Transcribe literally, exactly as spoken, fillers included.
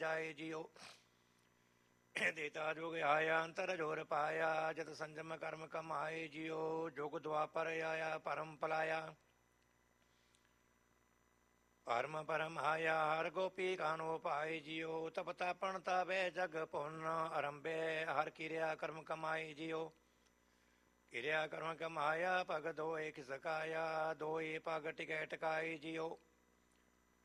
ਜਾਏ ਜਿਉ। ਦੇਤਾ ਜੋਗ ਆਇਆ ਅੰਤਰ ਜੋਰ ਪਾਇਆ, ਜਤ ਸੰਜਮ ਕਰਮ ਕਮਾਏ ਜਿਉ। ਜੁਗ ਦੁਆਪਰ ਆਇਆ ਪਰਮ ਪਲਾਇਆ, ਪਰਮ ਪਰਮ ਆਇਆ ਹਰ ਗੋਪੀ ਕਾਨੋ ਪਾਏ ਜਿਉ। ਤਪ ਤਾਪਣ ਤਾਵੇ ਜਗ ਪੁੰਨ ਅਰੰਭੇ, ਹਰ ਕਿਰਿਆ ਕਰਮ ਕਮਾਏ ਜਿਉ। ਕਿਰਿਆ ਕਰਮ ਕਮਾਇਆ ਪਗ ਦੋਏ ਕਿਸ ਕਾਇਆ, ਦੋਏ ਪਗ ਟਿਕੈ ਟਕਾਏ ਜਿਉ।